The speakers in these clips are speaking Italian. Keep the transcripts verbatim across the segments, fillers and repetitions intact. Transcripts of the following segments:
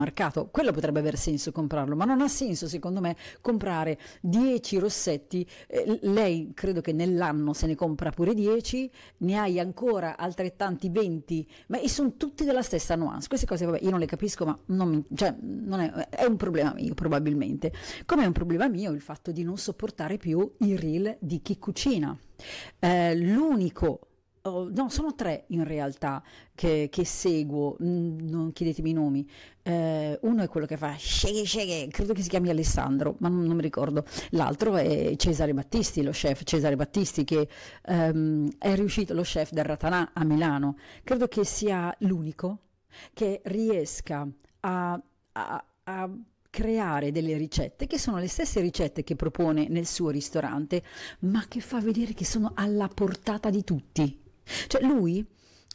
mercato, quello potrebbe aver senso comprarlo, ma non ha senso secondo me comprare dieci rossetti. Eh, lei credo che nell'anno se ne compra pure dieci, ne hai ancora altrettanti venti, ma e sono tutti della stessa nuance. Queste cose vabbè, io non le capisco, ma non, mi- cioè, non è, è un problema mio probabilmente, come è un problema mio il fatto di non sopportare più i reel di chi cucina. Eh, l'unico Oh, no, sono tre in realtà che, che seguo, mm, non chiedetemi i nomi. Eh, uno è quello che fa shake shake, credo che si chiami Alessandro, ma non, non mi ricordo. L'altro è Cesare Battisti, lo chef Cesare Battisti, che ehm, è riuscito, lo chef del Ratanà a Milano. Credo che sia l'unico che riesca a, a- a creare delle ricette che sono le stesse ricette che propone nel suo ristorante, ma che fa vedere che sono alla portata di tutti. Cioè lui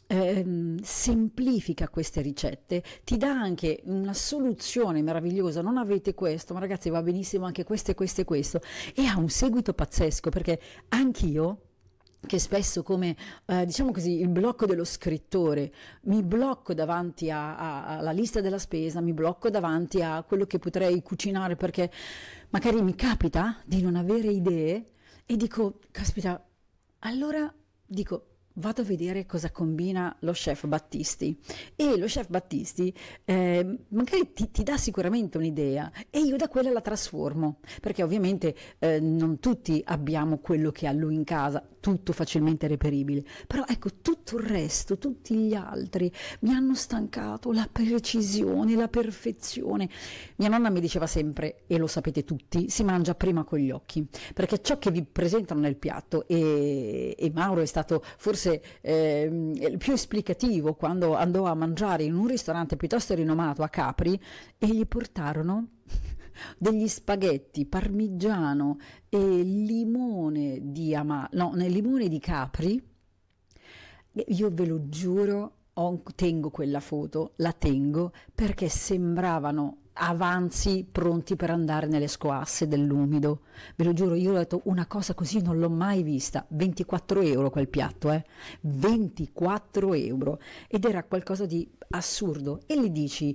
ehm, semplifica queste ricette, ti dà anche una soluzione meravigliosa, non avete questo, ma ragazzi va benissimo anche questo e questo e questo, e ha un seguito pazzesco, perché anch'io, che spesso come, eh, diciamo così, il blocco dello scrittore, mi blocco davanti a- a- alla lista della spesa, mi blocco davanti a quello che potrei cucinare perché magari mi capita di non avere idee e dico, caspita, allora dico, vado a vedere cosa combina lo chef Battisti, e lo chef Battisti eh, magari ti, ti dà sicuramente un'idea e io da quella la trasformo, perché ovviamente eh, non tutti abbiamo quello che ha lui in casa, tutto facilmente reperibile, però ecco tutto il resto, tutti gli altri mi hanno stancato, la precisione, la perfezione. Mia nonna mi diceva sempre, e lo sapete tutti, si mangia prima con gli occhi, perché ciò che vi presentano nel piatto, e, e Mauro è stato forse ehm, il più esplicativo quando andò a mangiare in un ristorante piuttosto rinomato a Capri e gli portarono degli spaghetti parmigiano e limone di ama no, nel limone di Capri. Io ve lo giuro, ho- tengo quella foto, la tengo perché sembravano avanzi pronti per andare nelle scoasse dell'umido. Ve lo giuro, io ho detto una cosa così non l'ho mai vista. ventiquattro euro quel piatto, eh? ventiquattro euro. Ed era qualcosa di assurdo. E gli dici,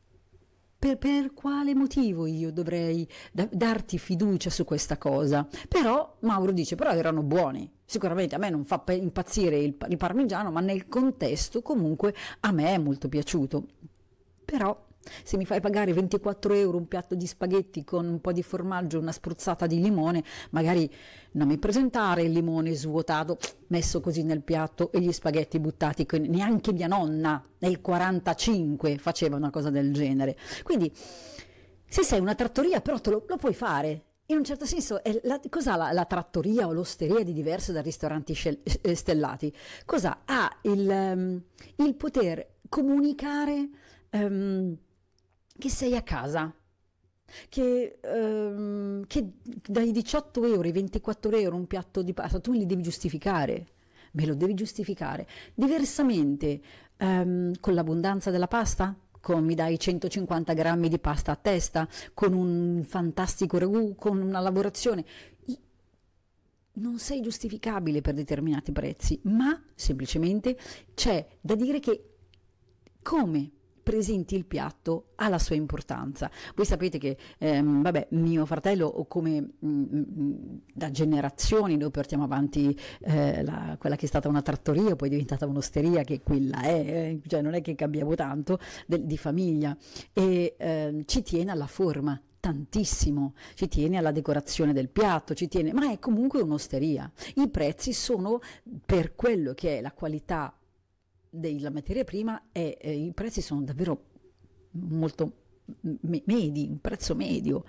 per, per quale motivo io dovrei da- darti fiducia su questa cosa? Però Mauro dice, però erano buoni. Sicuramente a me non fa pe- impazzire il, il parmigiano, ma nel contesto comunque a me è molto piaciuto. Però se mi fai pagare ventiquattro euro un piatto di spaghetti con un po' di formaggio e una spruzzata di limone, magari non mi presentare il limone svuotato, messo così nel piatto e gli spaghetti buttati, con- neanche mia nonna nel quarantacinque faceva una cosa del genere. Quindi se sei una trattoria però te lo, lo puoi fare. In un certo senso, è la, cos'ha la, la trattoria o l'osteria di diverso dai ristoranti scel- eh, stellati? Cosa ha il, ehm, il poter comunicare ehm, che sei a casa, che, ehm, che dai diciotto euro ai ventiquattro euro un piatto di pasta, tu me li devi giustificare, me lo devi giustificare. Diversamente, ehm, con l'abbondanza della pasta, con, mi dai centocinquanta grammi di pasta a testa, con un fantastico ragù, con una lavorazione, i- non sei giustificabile per determinati prezzi, ma semplicemente c'è da dire che come presenti il piatto ha la sua importanza. Voi sapete che, ehm, vabbè, mio fratello, o come mm, mm, da generazioni noi portiamo avanti eh, la- quella che è stata una trattoria, poi è diventata un'osteria, che quella è, eh, cioè non è che cambiamo tanto, del- di famiglia, e ehm, ci tiene alla forma. Tantissimo, ci tiene alla decorazione del piatto, ci tiene, ma è comunque un'osteria. I prezzi sono per quello che è la qualità della materia prima, e eh, i prezzi sono davvero molto me- medi, un prezzo medio.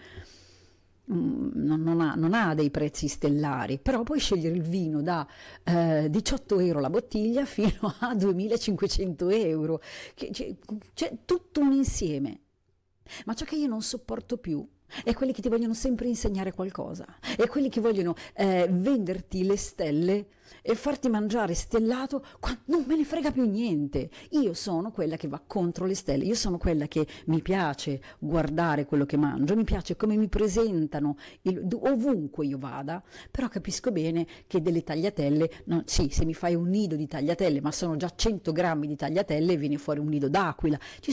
Mm, non, non ha, non ha dei prezzi stellari, però puoi scegliere il vino da eh, diciotto euro la bottiglia fino a duemilacinquecento euro, che- c'è, c'è tutto un insieme. Ma ciò che io non sopporto più è quelli che ti vogliono sempre insegnare qualcosa, è quelli che vogliono eh, venderti le stelle e farti mangiare stellato quando non me ne frega più niente. Io sono quella che va contro le stelle, io sono quella che mi piace guardare quello che mangio, mi piace come mi presentano il- ovunque io vada, però capisco bene che delle tagliatelle, no, sì, se mi fai un nido di tagliatelle, ma sono già cento grammi di tagliatelle, viene fuori un nido d'aquila. Ci